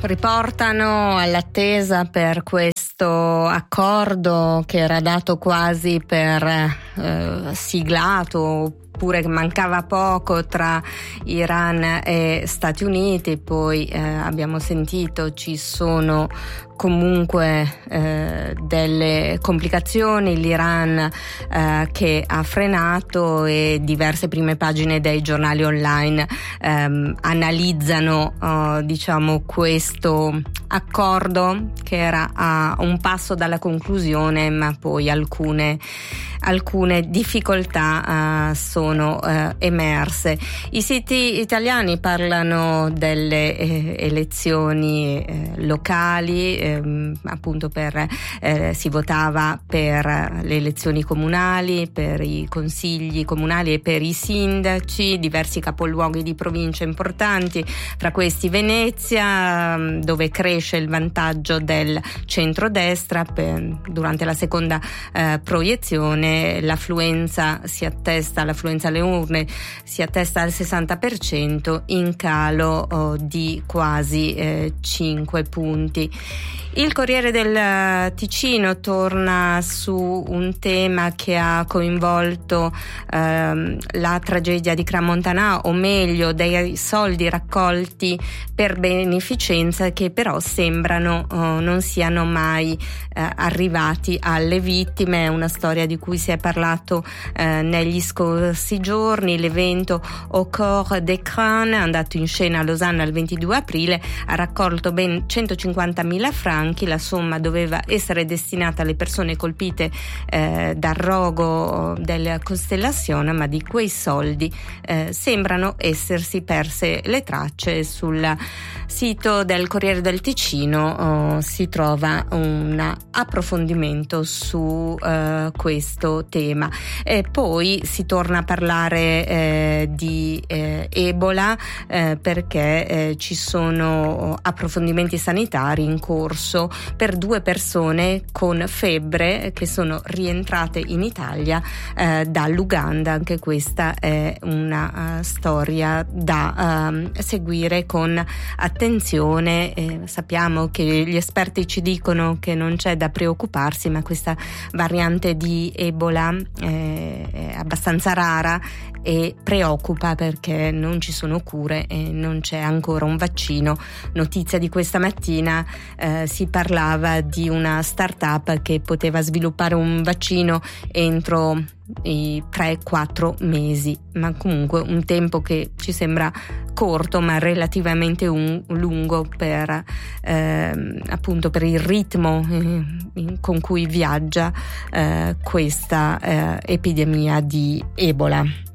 riportano all'attesa per questo accordo che era dato quasi per siglato, oppure che mancava poco, tra Iran e Stati Uniti. Poi abbiamo sentito ci sono comunque delle complicazioni, l'Iran che ha frenato, e diverse prime pagine dei giornali online analizzano diciamo questo accordo che era a un passo dalla conclusione, ma poi alcune difficoltà sono emerse. I siti italiani parlano delle elezioni locali, appunto si votava per le elezioni comunali, per i consigli comunali e per i sindaci, diversi capoluoghi di provincia importanti, fra questi Venezia, dove cresce il vantaggio del centrodestra. Durante la seconda proiezione l'affluenza alle urne si attesta al 60%, in calo di quasi 5 punti. Il Corriere del Ticino torna su un tema che ha coinvolto la tragedia di Crans-Montana, o meglio dei soldi raccolti per beneficenza che però sembrano non siano mai arrivati alle vittime. È una storia di cui si è parlato negli scorsi giorni. L'evento Au Cœur des Crans, andato in scena a Losanna il 22 aprile, ha raccolto ben 150.000 franchi. La somma doveva essere destinata alle persone colpite dal rogo della Constellation, ma di quei soldi sembrano essersi perse le tracce. Sul sito del Corriere del Ticino si trova un approfondimento su questo tema. Poi si torna a parlare di Ebola, perché ci sono approfondimenti sanitari in corso per 2 persone con febbre che sono rientrate in Italia dall'Uganda. Anche questa è una storia da seguire con attenzione. Sappiamo che gli esperti ci dicono che non c'è da preoccuparsi, ma questa variante di Ebola è abbastanza rara e preoccupa, perché non ci sono cure e non c'è ancora un vaccino. Notizia di questa mattina, si parlava di una startup che poteva sviluppare un vaccino entro i 3-4 mesi, ma comunque un tempo che ci sembra corto, ma relativamente lungo per appunto per il ritmo con cui viaggia questa epidemia di Ebola.